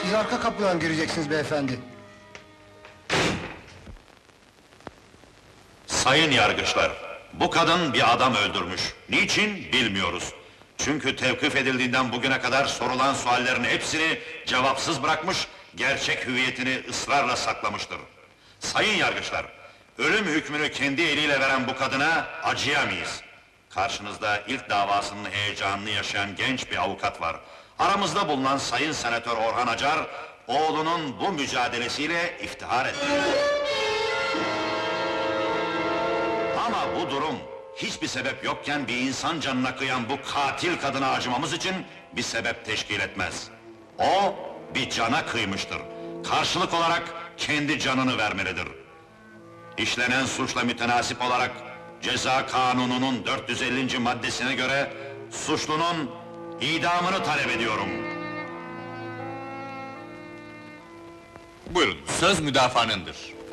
Siz arka kapıdan gireceksiniz beyefendi. Sayın yargıçlar, bu kadın bir adam öldürmüş. Niçin bilmiyoruz. Çünkü tevkif edildiğinden bugüne kadar sorulan suallerin hepsini cevapsız bırakmış, gerçek hüviyetini ısrarla saklamıştır. Sayın yargıçlar, ölüm hükmünü kendi eliyle veren bu kadına acıyamayız. Karşınızda ilk davasının heyecanını yaşayan genç bir avukat var. Aramızda bulunan Sayın Senatör Orhan Acar, oğlunun bu mücadelesiyle iftihar etti. Ama bu durum, hiçbir sebep yokken bir insan canına kıyan bu katil kadına acımamız için bir sebep teşkil etmez. O, bir cana kıymıştır. Karşılık olarak kendi canını vermelidir. İşlenen suçla mütenasip olarak, Ceza Kanunu'nun 450. maddesine göre, suçlunun idamını talep ediyorum. Buyurun, söz müdafaanındır.